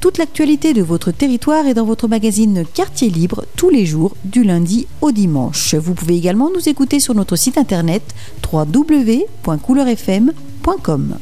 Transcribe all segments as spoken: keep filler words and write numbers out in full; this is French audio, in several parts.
Toute l'actualité de votre territoire est dans votre magazine Quartier Libre tous les jours du lundi au dimanche. Vous pouvez également nous écouter sur notre site internet w w w point couleur f m point com.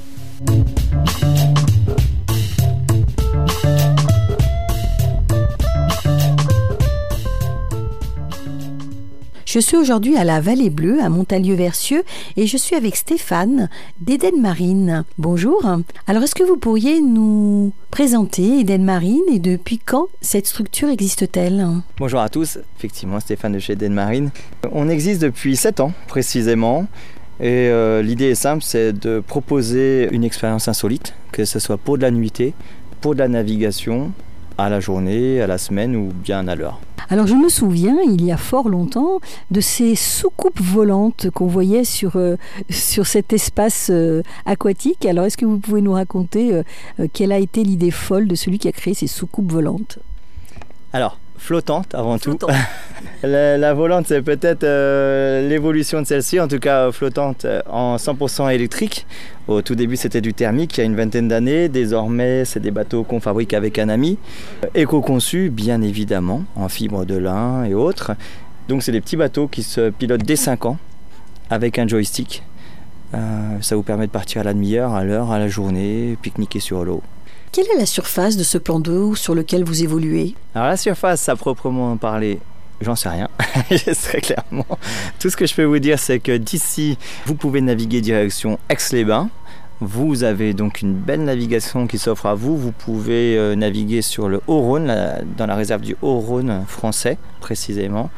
Je suis aujourd'hui à la Vallée Bleue, à Montalieu-Versieux, et je suis avec Stéphane d'Eden Marine. Bonjour. Alors, est-ce que vous pourriez nous présenter Eden Marine et depuis quand cette structure existe-t-elle ? Bonjour à tous, effectivement Stéphane de chez Eden Marine. On existe depuis sept ans précisément. Et euh, l'idée est simple, c'est de proposer une expérience insolite, que ce soit pour de la nuitée, pour de la navigation, à la journée, à la semaine ou bien à l'heure. Alors je me souviens, il y a fort longtemps, de ces soucoupes volantes qu'on voyait sur, euh, sur cet espace euh, aquatique. Alors est-ce que vous pouvez nous raconter euh, euh, quelle a été l'idée folle de celui qui a créé ces soucoupes volantes ? Alors, flottante avant Flottante. tout. la, la volante, c'est peut-être euh, l'évolution de celle-ci, en tout cas flottante en cent pour cent électrique. Au tout début, c'était du thermique, il y a une vingtaine d'années. Désormais, c'est des bateaux qu'on fabrique avec un ami. Éco-conçus, bien évidemment, en fibre de lin et autres. Donc, c'est des petits bateaux qui se pilotent dès cinq ans avec un joystick. Euh, ça vous permet de partir à la demi-heure, à l'heure, à la journée, pique-niquer sur l'eau. Quelle est la surface de ce plan d'eau sur lequel vous évoluez ? Alors la surface, à proprement parler, j'en sais rien, très clairement. Tout ce que je peux vous dire, c'est que d'ici, vous pouvez naviguer direction Aix-les-Bains. Vous avez donc une belle navigation qui s'offre à vous. Vous pouvez euh, naviguer sur le Haut-Rhône, la, dans la réserve du Haut-Rhône français, précisément.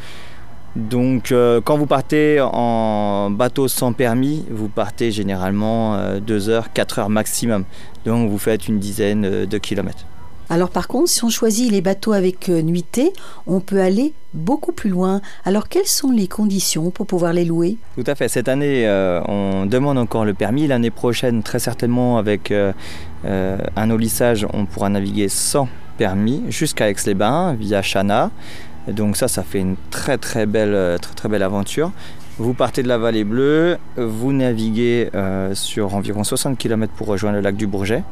Donc euh, quand vous partez en bateau sans permis, vous partez généralement euh, deux heures, quatre heures maximum. Donc vous faites une dizaine euh, de kilomètres. Alors par contre, si on choisit les bateaux avec euh, nuitée, on peut aller beaucoup plus loin. Alors quelles sont les conditions pour pouvoir les louer ? Tout à fait. Cette année, euh, on demande encore le permis. L'année prochaine, très certainement, avec euh, euh, un olissage, on pourra naviguer sans permis jusqu'à Aix-les-Bains via Chana. Donc ça, ça fait une très très belle, très, très belle aventure. Vous partez de la Vallée Bleue, vous naviguez euh, sur environ soixante kilomètres pour rejoindre le lac du Bourget.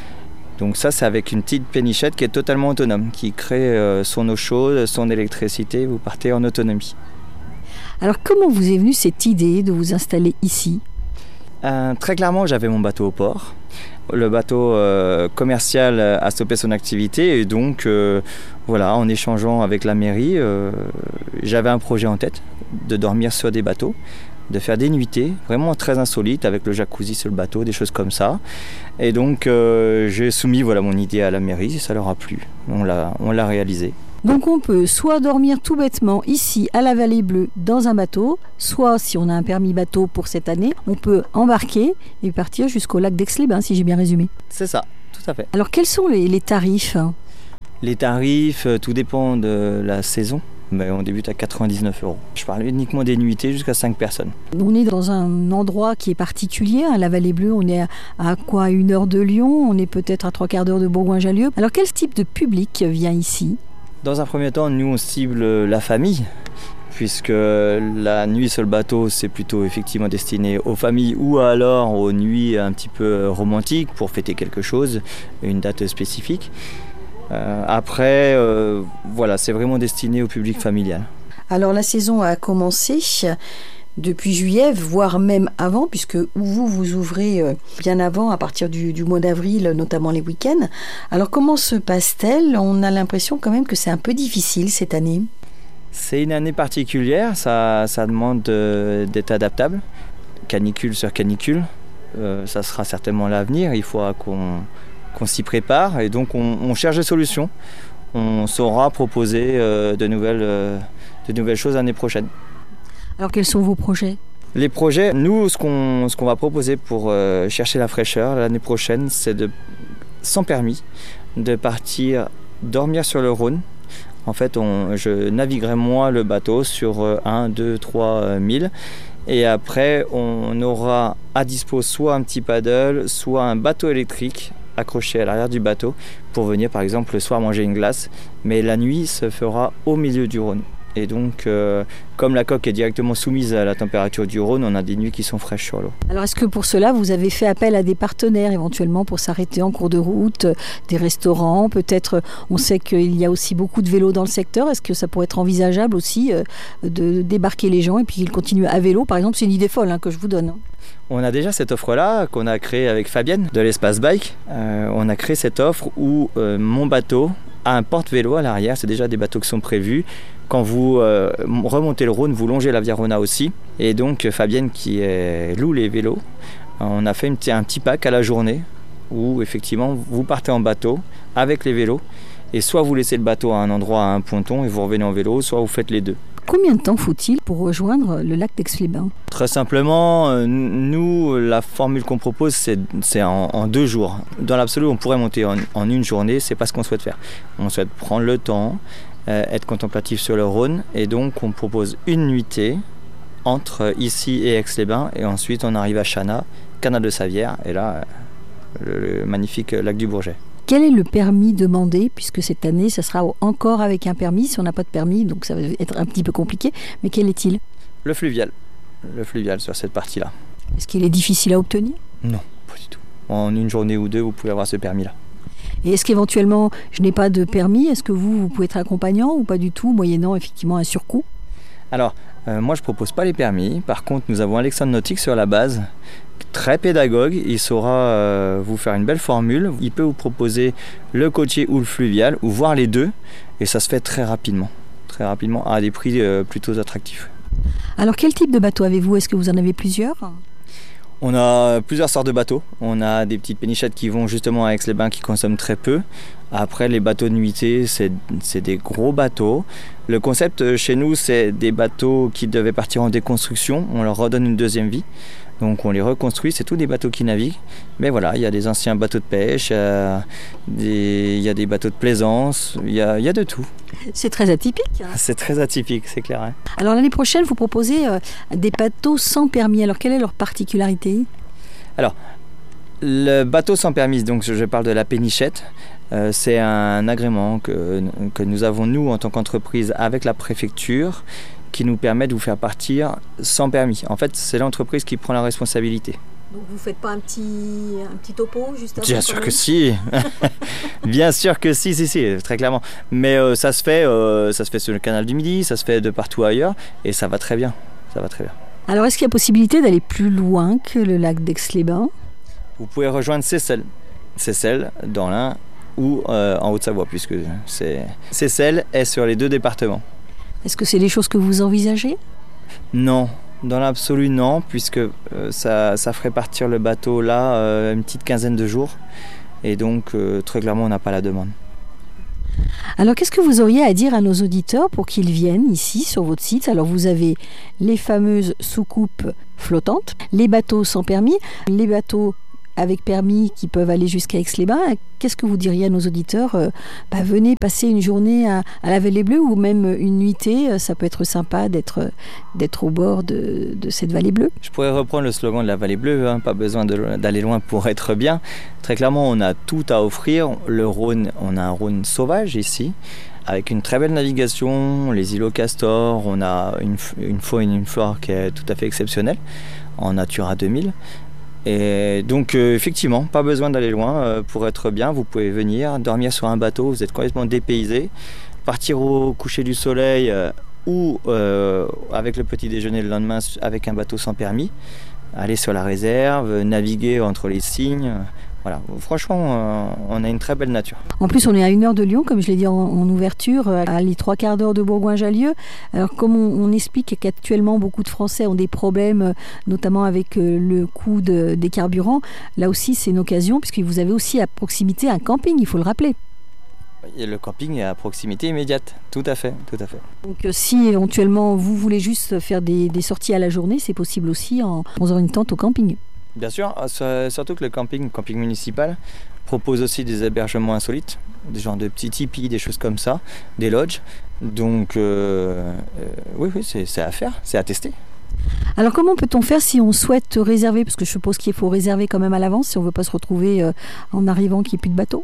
Donc ça, c'est avec une petite pénichette qui est totalement autonome, qui crée euh, son eau chaude, son électricité. Vous partez en autonomie. Alors comment vous est venue cette idée de vous installer ici ? Euh, très clairement, j'avais mon bateau au port. Le bateau euh, commercial a stoppé son activité et donc, euh, voilà, en échangeant avec la mairie, euh, j'avais un projet en tête de dormir sur des bateaux, de faire des nuitées vraiment très insolites avec le jacuzzi sur le bateau, des choses comme ça. Et donc, euh, j'ai soumis voilà, mon idée à la mairie, ça leur a plu. On l'a, on l'a réalisé. Donc on peut soit dormir tout bêtement ici à la Vallée Bleue dans un bateau, soit si on a un permis bateau pour cette année, on peut embarquer et partir jusqu'au lac d'Aix-les-Bains, si j'ai bien résumé. C'est ça, tout à fait. Alors quels sont les, les tarifs ? Les tarifs, tout dépend de la saison. Mais on débute à quatre-vingt-dix-neuf euros. Je parle uniquement des nuitées jusqu'à cinq personnes. On est dans un endroit qui est particulier, à la Vallée Bleue. On est à, à quoi, une heure de Lyon ? On est peut-être à trois quarts d'heure de Bourgoin-Jallieu. Alors quel type de public vient ici ? Dans un premier temps, nous on cible la famille, puisque la nuit sur le bateau, c'est plutôt effectivement destiné aux familles ou alors aux nuits un petit peu romantiques pour fêter quelque chose, une date spécifique. Euh, après, euh, voilà, c'est vraiment destiné au public familial. Alors la saison a commencé depuis juillet, voire même avant, puisque vous, vous ouvrez bien avant, à partir du, du mois d'avril, notamment les week-ends. Alors comment se passe-t-elle ? On a l'impression quand même que c'est un peu difficile cette année. C'est une année particulière, ça, ça demande de, d'être adaptable. Canicule sur canicule, euh, ça sera certainement l'avenir, il faudra qu'on, qu'on s'y prépare et donc on, on cherche des solutions. On saura proposer euh, de, nouvelles, euh, de nouvelles choses l'année prochaine. Alors quels sont vos projets ? Les projets, nous, ce qu'on, ce qu'on va proposer pour euh, chercher la fraîcheur l'année prochaine, c'est de, sans permis, de partir dormir sur le Rhône. En fait, on, je naviguerai moi le bateau sur un, deux, trois milles. Et après, on aura à dispo soit un petit paddle, soit un bateau électrique accroché à l'arrière du bateau pour venir, par exemple, le soir manger une glace. Mais la nuit se fera au milieu du Rhône. Et donc, euh, comme la coque est directement soumise à la température du Rhône, on a des nuits qui sont fraîches sur l'eau. Alors, est-ce que pour cela, vous avez fait appel à des partenaires éventuellement pour s'arrêter en cours de route, des restaurants, peut-être, on sait qu'il y a aussi beaucoup de vélos dans le secteur. Est-ce que ça pourrait être envisageable aussi euh, de débarquer les gens et puis qu'ils continuent à vélo? Par exemple, c'est une idée folle hein, que je vous donne. On a déjà cette offre-là qu'on a créée avec Fabienne de l'Espace Bike. Euh, on a créé cette offre où euh, mon bateau a un porte-vélo à l'arrière. C'est déjà des bateaux qui sont prévus. Quand vous euh, remontez le Rhône, vous longez la Via Rhôna aussi. Et donc Fabienne qui est, loue les vélos, on a fait une, un petit pack à la journée où effectivement vous partez en bateau avec les vélos. Et soit vous laissez le bateau à un endroit, à un ponton, et vous revenez en vélo, soit vous faites les deux. Combien de temps faut-il pour rejoindre le lac d'Aix-les-Bains? Très simplement, nous, la formule qu'on propose, c'est, c'est en, en deux jours. Dans l'absolu, on pourrait monter en, en une journée, c'est pas ce qu'on souhaite faire. On souhaite prendre le temps, euh, être contemplatif sur le Rhône, et donc on propose une nuitée entre ici et Aix-les-Bains, et ensuite on arrive à Chana, Canal de Savière, et là, le, le magnifique lac du Bourget. Quel est le permis demandé, puisque cette année, ça sera encore avec un permis, si on n'a pas de permis, donc ça va être un petit peu compliqué, mais quel est-il? Le fluvial, le fluvial sur cette partie-là. Est-ce qu'il est difficile à obtenir? Non, pas du tout. En une journée ou deux, vous pouvez avoir ce permis-là. Et est-ce qu'éventuellement, je n'ai pas de permis, est-ce que vous, vous pouvez être accompagnant ou pas du tout, moyennant effectivement un surcoût? Alors, euh, moi je ne propose pas les permis, par contre nous avons Alexandre Nautique sur la base, très pédagogue, il saura euh, vous faire une belle formule, il peut vous proposer le côtier ou le fluvial, ou voir les deux, et ça se fait très rapidement, très rapidement, à des prix euh, plutôt attractifs. Alors quel type de bateau avez-vous? Est-ce que vous en avez plusieurs? On a plusieurs sortes de bateaux, on a des petites pénichettes qui vont justement à Aix-les-Bains qui consomment très peu. Après les bateaux de nuitée, c'est, c'est des gros bateaux. Le concept chez nous, c'est des bateaux qui devaient partir en déconstruction, on leur redonne une deuxième vie. Donc on les reconstruit, c'est tous des bateaux qui naviguent. Mais voilà, il y a des anciens bateaux de pêche, euh, des, il y a des bateaux de plaisance, il y a, il y a de tout. C'est très atypique. Hein. C'est très atypique, c'est clair. Hein. Alors l'année prochaine, vous proposez euh, des bateaux sans permis. Alors quelle est leur particularité? Alors, le bateau sans permis, donc je parle de la pénichette, euh, c'est un agrément que, que nous avons nous en tant qu'entreprise avec la préfecture qui nous permet de vous faire partir sans permis. En fait, c'est l'entreprise qui prend la responsabilité. Donc vous ne faites pas un petit, un petit topo juste avant? Bien sûr que si. Bien sûr que si, si, si, très clairement. Mais euh, ça se fait, euh, ça se fait sur le canal du Midi, ça se fait de partout ailleurs, et ça va très bien. Ça va très bien. Alors, est-ce qu'il y a possibilité d'aller plus loin que le lac d'Aix-les-Bains? Vous pouvez rejoindre Seyssel, Seyssel dans l'Ain ou euh, en Haute-Savoie, puisque c'est... Seyssel est sur les deux départements. Est-ce que c'est des choses que vous envisagez? Non, dans l'absolu non, puisque euh, ça, ça ferait partir le bateau là euh, une petite quinzaine de jours, et donc euh, très clairement on n'a pas la demande. Alors qu'est-ce que vous auriez à dire à nos auditeurs pour qu'ils viennent ici sur votre site? Alors vous avez les fameuses soucoupes flottantes, les bateaux sans permis, les bateaux avec permis qui peuvent aller jusqu'à Aix-les-Bains. Qu'est-ce que vous diriez à nos auditeurs? euh, bah, Venez passer une journée à, à la Vallée Bleue ou même une nuitée. Ça peut être sympa d'être, d'être au bord de, de cette Vallée Bleue. Je pourrais reprendre le slogan de la Vallée Bleue, hein, pas besoin de, d'aller loin pour être bien. Très clairement, on a tout à offrir. Le Rhône, on a un Rhône sauvage ici, avec une très belle navigation, les îlots Castor, on a une, une faune et une flore qui est tout à fait exceptionnelle, en Natura deux mille. Et donc euh, effectivement, pas besoin d'aller loin euh, pour être bien. Vous pouvez venir, dormir sur un bateau, vous êtes complètement dépaysé, partir au coucher du soleil euh, ou euh, avec le petit déjeuner le lendemain avec un bateau sans permis, aller sur la réserve, naviguer entre les cygnes. Voilà, franchement, euh, on a une très belle nature. En plus, on est à une heure de Lyon, comme je l'ai dit en, en ouverture, à les trois quarts d'heure de Bourgoin-Jallieu. Alors, comme on, on explique qu'actuellement, beaucoup de Français ont des problèmes, notamment avec euh, le coût de, des carburants, là aussi, c'est une occasion, puisque vous avez aussi à proximité un camping, il faut le rappeler. Et le camping est à proximité immédiate, tout à fait, tout à fait. Donc euh, si éventuellement vous voulez juste faire des, des sorties à la journée, c'est possible aussi en faisant une tente au camping. Bien sûr, surtout que le camping, camping municipal, propose aussi des hébergements insolites, des genres de petits tipis, des choses comme ça, des lodges. Donc euh, euh, oui, oui, c'est, c'est à faire, c'est à tester. Alors comment peut-on faire si on souhaite réserver? Parce que je suppose qu'il faut réserver quand même à l'avance si on ne veut pas se retrouver euh, en arrivant qu'il n'y ait plus de bateau.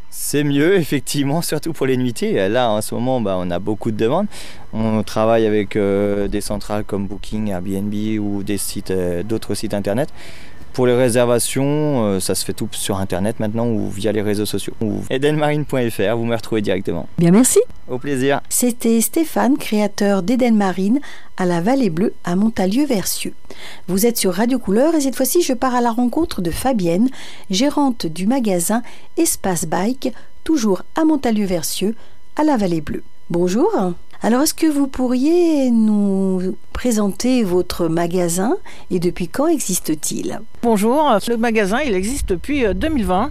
C'est mieux, effectivement, surtout pour les nuitées. Là, en ce moment, bah, on a beaucoup de demandes. On travaille avec euh, des centrales comme Booking, Airbnb ou des sites, euh, d'autres sites internet. Pour les réservations, euh, ça se fait tout sur internet maintenant ou via les réseaux sociaux. Ou edenmarine point f r, vous me retrouvez directement. Bien, merci. Au plaisir. C'était Stéphane, créateur d'Eden Marine à la Vallée Bleue à Montalieu-Versieux. Vous êtes sur Radio Couleur et cette fois-ci, je pars à la rencontre de Fabienne, gérante du magasin Espace Bike, toujours à Montalieu-Versieux, à la Vallée Bleue. Bonjour. Alors, est-ce que vous pourriez nous présenter votre magasin et depuis quand existe-t-il ? Bonjour, le magasin il existe depuis deux mille vingt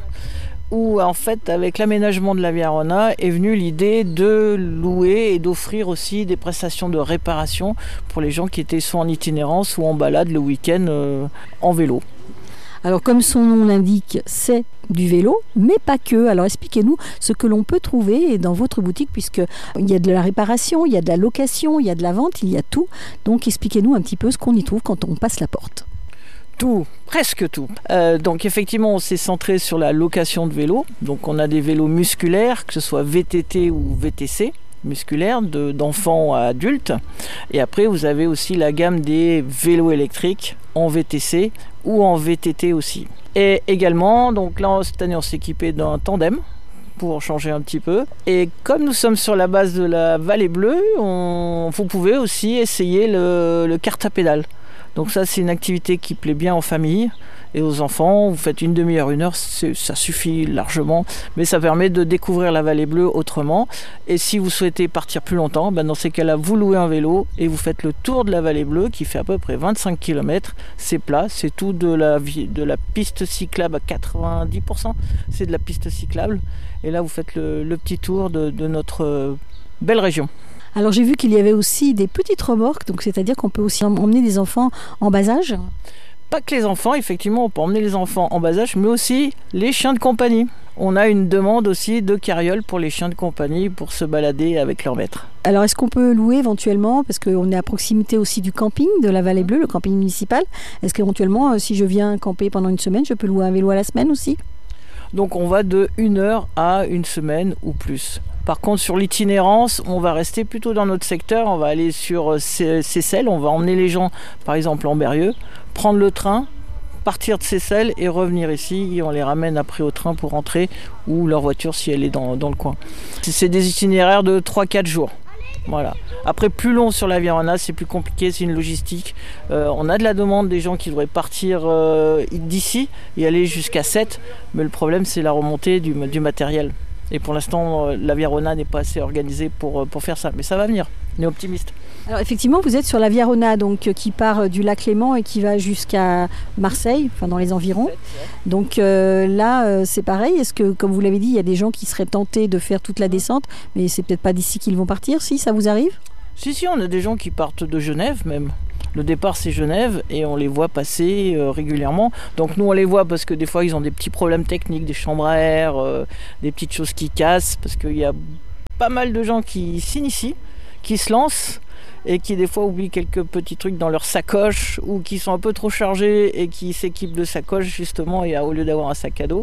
où en fait avec l'aménagement de la Via Arona est venue l'idée de louer et d'offrir aussi des prestations de réparation pour les gens qui étaient soit en itinérance ou en balade le week-end euh, en vélo. Alors comme son nom l'indique, c'est du vélo, mais pas que. Alors expliquez-nous ce que l'on peut trouver dans votre boutique, puisqu'il y a de la réparation, il y a de la location, il y a de la vente, il y a tout. Donc expliquez-nous un petit peu ce qu'on y trouve quand on passe la porte. Tout, presque tout. Euh, donc effectivement, on s'est centré sur la location de vélos. Donc on a des vélos musculaires, que ce soit V T T ou V T C. Musculaire de, d'enfants à adultes, et après vous avez aussi la gamme des vélos électriques en V T C ou en V T T aussi, et également donc là cette année on s'est équipé d'un tandem pour changer un petit peu, et comme nous sommes sur la base de la Vallée Bleue, on, vous pouvez aussi essayer le, le kart à pédale. Donc ça c'est une activité qui plaît bien en famille et aux enfants. Vous faites une demi-heure, une heure, c'est, ça suffit largement. Mais ça permet de découvrir la Vallée Bleue autrement. Et si vous souhaitez partir plus longtemps, ben dans ces cas-là, vous louez un vélo et vous faites le tour de la Vallée Bleue qui fait à peu près vingt-cinq kilomètres. C'est plat, c'est tout de la, de la piste cyclable à quatre-vingt-dix pour cent. C'est de la piste cyclable. Et là, vous faites le, le petit tour de, de notre belle région. Alors j'ai vu qu'il y avait aussi des petites remorques, donc c'est-à-dire qu'on peut aussi emmener des enfants en bas âge ? Pas que les enfants, effectivement, on peut emmener les enfants en bas âge, mais aussi les chiens de compagnie. On a une demande aussi de carriole pour les chiens de compagnie pour se balader avec leur maître. Alors est-ce qu'on peut louer éventuellement, parce qu'on est à proximité aussi du camping de la Vallée Bleue, le camping municipal, est-ce qu'éventuellement, si je viens camper pendant une semaine, je peux louer un vélo à la semaine aussi ? Donc on va de une heure à une semaine ou plus. Par contre, sur l'itinérance, on va rester plutôt dans notre secteur. On va aller sur Seyssel, on va emmener les gens, par exemple en Berrieux, prendre le train, partir de Seyssel et revenir ici. Et on les ramène après au train pour rentrer, ou leur voiture si elle est dans, dans le coin. C'est des itinéraires de trois à quatre jours. Voilà. Après, plus long sur la Via Arona, c'est plus compliqué, c'est une logistique. Euh, on a de la demande des gens qui devraient partir euh, d'ici et aller jusqu'à Sète, mais le problème c'est la remontée du, du matériel. Et pour l'instant, la Via Arona n'est pas assez organisée pour, pour faire ça. Mais ça va venir, on est optimiste. Alors effectivement, vous êtes sur la Via Arona, donc, qui part du lac Léman et qui va jusqu'à Marseille, enfin dans les environs. Donc euh, là, euh, c'est pareil. Est-ce que, comme vous l'avez dit, il y a des gens qui seraient tentés de faire toute la descente, mais c'est peut-être pas d'ici qu'ils vont partir, si ça vous arrive ? Si, si, on a des gens qui partent de Genève même. Le départ c'est Genève et on les voit passer euh, régulièrement. Donc nous on les voit parce que des fois ils ont des petits problèmes techniques, des chambres à air, euh, des petites choses qui cassent, parce qu'il y a pas mal de gens qui s'initient, qui se lancent et qui des fois oublient quelques petits trucs dans leur sacoche ou qui sont un peu trop chargés et qui s'équipent de sacoche justement, et au lieu d'avoir un sac à dos.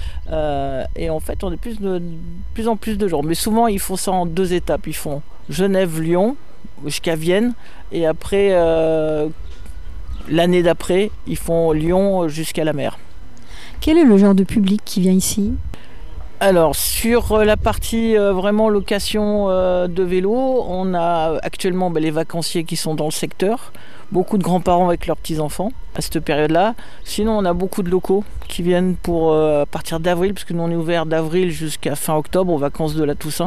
Euh, et en fait on est plus de, de plus en plus de gens. Mais souvent ils font ça en deux étapes. Ils font Genève-Lyon jusqu'à Vienne, et après euh, l'année d'après ils font Lyon jusqu'à la mer. Quel est le genre de public qui vient ici ? Alors sur la partie euh, vraiment location euh, de vélo, on a actuellement bah, les vacanciers qui sont dans le secteur, beaucoup de grands-parents avec leurs petits-enfants à cette période-là. Sinon on a beaucoup de locaux qui viennent pour euh, à partir d'avril, parce que nous on est ouvert d'avril jusqu'à fin octobre aux vacances de la Toussaint.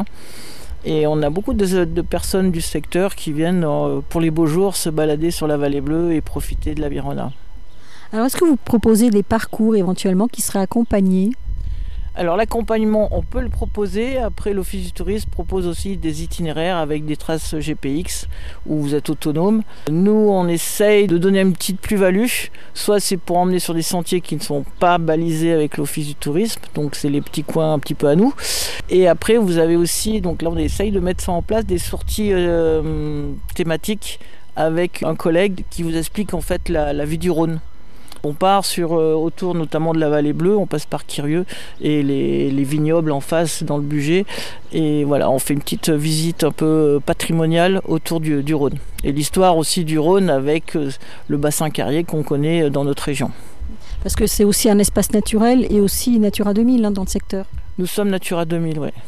Et on a beaucoup de, de personnes du secteur qui viennent euh, pour les beaux jours se balader sur la Vallée Bleue et profiter de la Via Arona. Alors est-ce que vous proposez des parcours éventuellement qui seraient accompagnés ? Alors l'accompagnement, on peut le proposer. Après, l'Office du tourisme propose aussi des itinéraires avec des traces G P X où vous êtes autonome. Nous, on essaye de donner une petite plus-value. Soit c'est pour emmener sur des sentiers qui ne sont pas balisés avec l'Office du tourisme, donc c'est les petits coins un petit peu à nous. Et après, vous avez aussi, donc là on essaye de mettre ça en place, des sorties euh, thématiques avec un collègue qui vous explique en fait la, la vue du Rhône. On part sur, euh, autour notamment de la vallée bleue, on passe par Quirieu et les, les vignobles en face dans le Bugey. Et voilà, on fait une petite visite un peu patrimoniale autour du, du Rhône. Et l'histoire aussi du Rhône avec euh, le bassin carrier qu'on connaît dans notre région. Parce que c'est aussi un espace naturel et aussi Natura deux mille hein, dans le secteur. Nous sommes Natura deux mille, oui.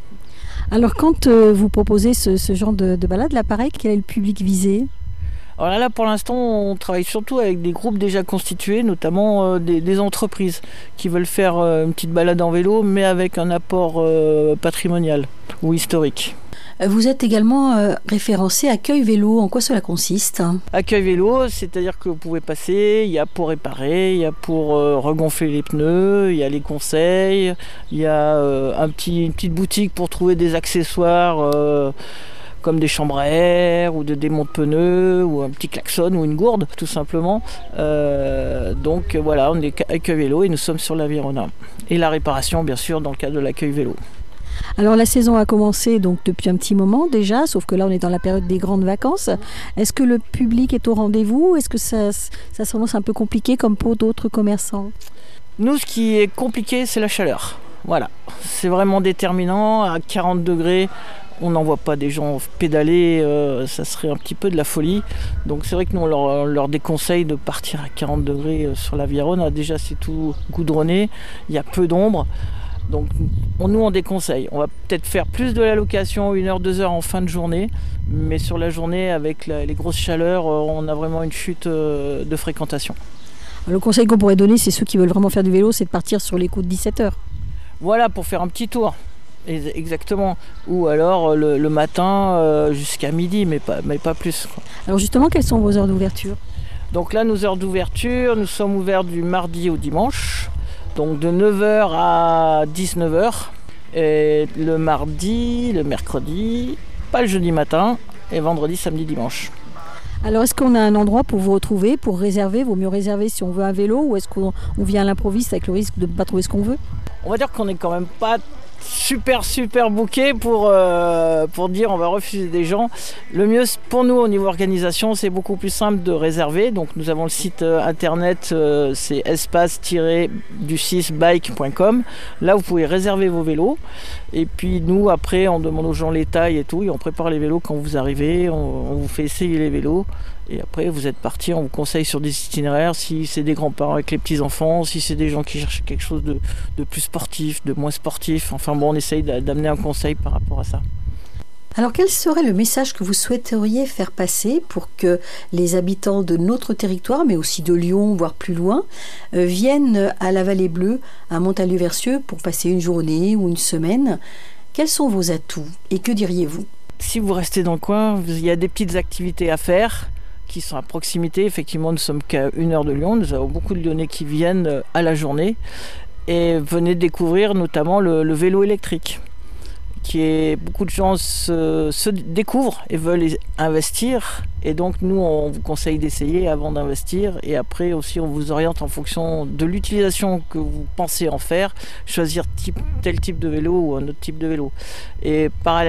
Alors quand euh, vous proposez ce, ce genre de, de balade, là pareil, quel est le public visé ? Alors là, pour l'instant, on travaille surtout avec des groupes déjà constitués, notamment euh, des, des entreprises qui veulent faire euh, une petite balade en vélo, mais avec un apport euh, patrimonial ou historique. Vous êtes également euh, référencé Accueil Vélo. En quoi cela consiste ? Accueil Vélo, c'est-à-dire que vous pouvez passer, il y a pour réparer, il y a pour euh, regonfler les pneus, il y a les conseils, il y a euh, un petit, une petite boutique pour trouver des accessoires euh, comme des chambres à air ou des démonte pneus ou un petit klaxon ou une gourde tout simplement. Euh, donc voilà, on est Accueil Vélo et nous sommes sur la Virona. Et la réparation bien sûr dans le cadre de l'Accueil Vélo. Alors la saison a commencé donc depuis un petit moment déjà, sauf que là on est dans la période des grandes vacances. Est-ce que le public est au rendez-vous ? Est-ce que ça, ça s'annonce un peu compliqué comme pour d'autres commerçants ? Nous, ce qui est compliqué, c'est la chaleur. Voilà, c'est vraiment déterminant. À quarante degrés, on n'en voit pas des gens pédaler, euh, ça serait un petit peu de la folie. Donc c'est vrai que nous on leur, on leur déconseille de partir à quarante degrés sur la Virona. Déjà c'est tout goudronné, il y a peu d'ombre. Donc on, nous on déconseille. On va peut-être faire plus de la location, une heure, deux heures en fin de journée. Mais sur la journée, avec la, les grosses chaleurs, on a vraiment une chute euh, de fréquentation. Le conseil qu'on pourrait donner, c'est ceux qui veulent vraiment faire du vélo, c'est de partir sur les coups de dix-sept heures. Voilà, pour faire un petit tour. Exactement. Ou alors le, le matin euh, jusqu'à midi, mais pas, mais pas plus. Alors justement, quelles sont vos heures d'ouverture ? Donc là, nos heures d'ouverture, nous sommes ouverts du mardi au dimanche. Donc de neuf heures à dix-neuf heures. Et le mardi, le mercredi, pas le jeudi matin. Et vendredi, samedi, dimanche. Alors est-ce qu'on a un endroit pour vous retrouver, pour réserver ? Vaut mieux réserver si on veut un vélo ou est-ce qu'on on vient à l'improviste avec le risque de ne pas trouver ce qu'on veut ? On va dire qu'on n'est quand même pas super super booké pour, euh, pour dire on va refuser des gens. Le mieux pour nous au niveau organisation, c'est beaucoup plus simple de réserver. Donc nous avons le site euh, internet, euh, c'est espace du six bike point com. Là vous pouvez réserver vos vélos. Et puis nous après on demande aux gens les tailles et tout et on prépare les vélos quand vous arrivez, on, on vous fait essayer les vélos. Et après, vous êtes parti, on vous conseille sur des itinéraires, si c'est des grands-parents avec les petits-enfants, si c'est des gens qui cherchent quelque chose de, de plus sportif, de moins sportif. Enfin bon, on essaye d'amener un conseil par rapport à ça. Alors quel serait le message que vous souhaiteriez faire passer pour que les habitants de notre territoire, mais aussi de Lyon, voire plus loin, euh, viennent à la Vallée Bleue, à Montalieu-Versieux, pour passer une journée ou une semaine ? Quels sont vos atouts et que diriez-vous ? Si vous restez dans le coin, il y a des petites activités à faire qui sont à proximité. Effectivement, nous sommes qu'à une heure de Lyon. Nous avons beaucoup de Lyonnais qui viennent à la journée. Et venez découvrir notamment le, le vélo électrique. Qui est, beaucoup de gens se, se découvrent et veulent investir. Et donc, nous, on vous conseille d'essayer avant d'investir. Et après aussi, on vous oriente en fonction de l'utilisation que vous pensez en faire. Choisir type, tel type de vélo ou un autre type de vélo. Et parallèlement,